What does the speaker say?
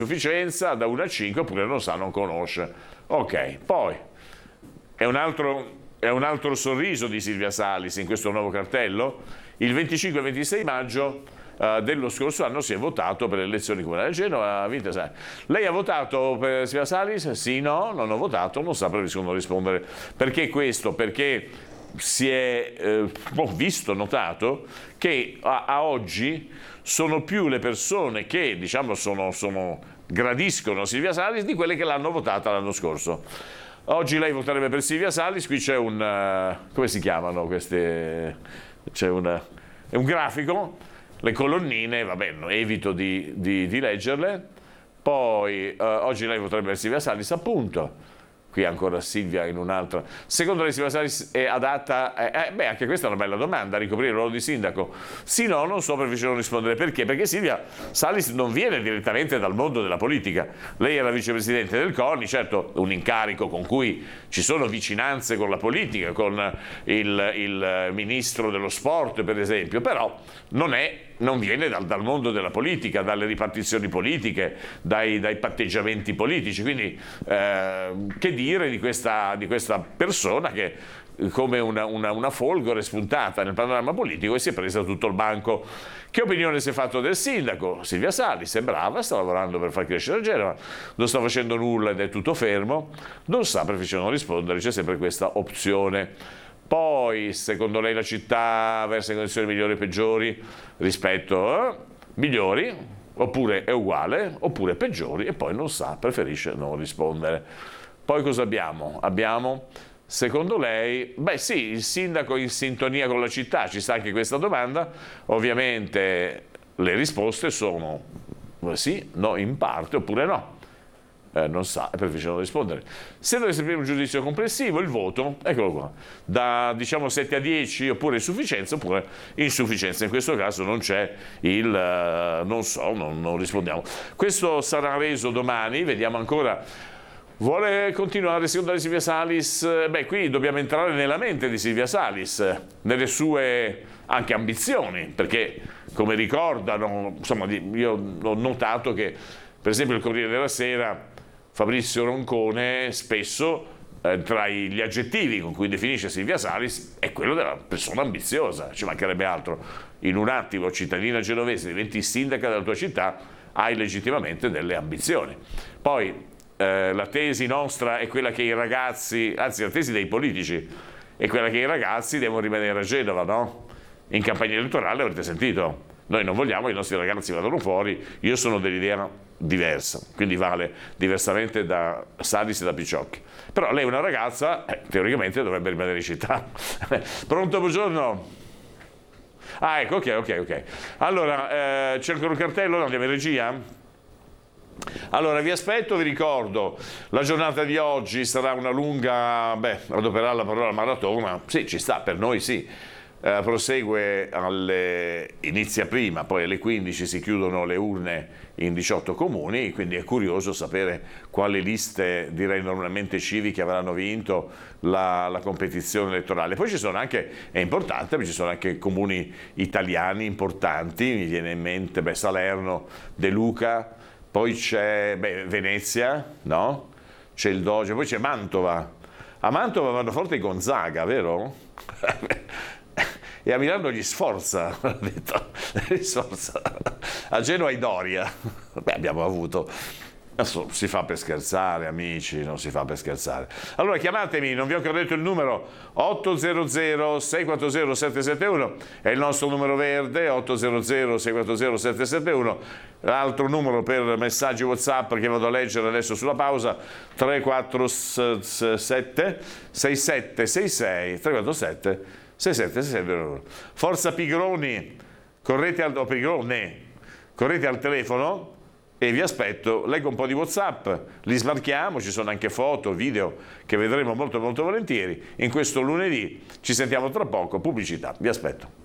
sufficienza da 1 a 5 oppure non sa, non conosce. Ok, poi è un altro sorriso di Silvia Salis in questo nuovo cartello. Il 25 e 26 maggio dello scorso anno si è votato per le elezioni comunali a Genova. Lei ha votato per Silvia Salis? Sì, no, non ho votato, non sa, preferisco non rispondere. Perché questo? Perché si è visto, notato che a oggi sono più le persone che diciamo gradiscono Silvia Salis di quelle che l'hanno votata l'anno scorso. Oggi lei voterebbe per Silvia Salis, qui c'è come si chiamano queste? È un grafico, le colonnine, vabbè, evito di leggerle. Poi oggi lei voterebbe per Silvia Salis, appunto. Qui ancora Silvia in un'altra. Secondo lei Silvia Salis è adatta? Anche questa è una bella domanda, a ricoprire il ruolo di sindaco. Sì, no, non so, preferisco non rispondere. Perché? Perché Silvia Salis non viene direttamente dal mondo della politica. Lei era vicepresidente del CONI, certo un incarico con cui ci sono vicinanze con la politica, con il ministro dello sport per esempio, però non viene dal mondo della politica, dalle ripartizioni politiche, dai patteggiamenti politici. Quindi che dire di questa persona che come una folgore spuntata nel panorama politico e si è presa tutto il banco. Che opinione si è fatto del sindaco? Silvia Salis è brava, sta lavorando per far crescere Genova, non sta facendo nulla ed è tutto fermo, non sa, preferisce non rispondere, c'è sempre questa opzione. Poi, secondo lei la città versa in condizioni migliori o peggiori rispetto migliori, oppure è uguale, oppure peggiori, e poi non sa, preferisce non rispondere. Poi cosa abbiamo? Abbiamo, secondo lei, sì, il sindaco in sintonia con la città, ci sta anche questa domanda, ovviamente le risposte sono sì, no, in parte, oppure no. Non sa e preferisce non rispondere. Se dovesse prendere un giudizio complessivo, il voto, eccolo qua, da 7 a 10 oppure insufficienza oppure insufficienza. In questo caso non c'è il non so, non rispondiamo. Questo sarà reso domani, vediamo ancora. Vuole continuare secondo Silvia Salis? Qui dobbiamo entrare nella mente di Silvia Salis, nelle sue anche ambizioni, perché come ricordano, insomma, io ho notato che per esempio il Corriere della Sera Fabrizio Roncone spesso tra gli aggettivi con cui definisce Silvia Salis è quello della persona ambiziosa, ci mancherebbe altro. In un attimo, cittadina genovese, diventi sindaca della tua città, hai legittimamente delle ambizioni. Poi la tesi nostra è quella che i ragazzi, anzi la tesi dei politici, è quella che i ragazzi devono rimanere a Genova, no? In campagna elettorale avrete sentito, noi non vogliamo che i nostri ragazzi vadano fuori, io sono dell'idea diversa, quindi vale diversamente da Salis e da Picciocchi. Però lei è una ragazza, teoricamente dovrebbe rimanere in città. Pronto, buongiorno? Ecco, ok. Allora, c'è ancora un cartello, andiamo in regia? Allora, vi aspetto, vi ricordo, la giornata di oggi sarà una lunga, adoperare la parola maratona, sì, ci sta, per noi sì. Prosegue inizia prima, poi alle 15 si chiudono le urne in 18 comuni, quindi è curioso sapere quali liste, direi normalmente civiche, avranno vinto la competizione elettorale. Poi ci sono anche, è importante, ci sono anche comuni italiani importanti, mi viene in mente Salerno, De Luca, poi c'è Venezia, no? C'è il Doge, poi c'è Mantova. A Mantova vanno forte i Gonzaga, vero? E a Milano gli Sforza, a Genova i Doria. Abbiamo avuto. Adesso si fa per scherzare, amici, non si fa per scherzare. Allora chiamatemi, non vi ho ancora detto il numero, 800-640-771, è il nostro numero verde, 800-640-771, l'altro numero per messaggi WhatsApp che vado a leggere adesso sulla pausa, 347 6766 347 6766. Forza Pigroni, correte al telefono e vi aspetto. Leggo un po' di WhatsApp, li smarchiamo, ci sono anche foto, video che vedremo molto molto volentieri. In questo lunedì ci sentiamo tra poco, pubblicità, vi aspetto.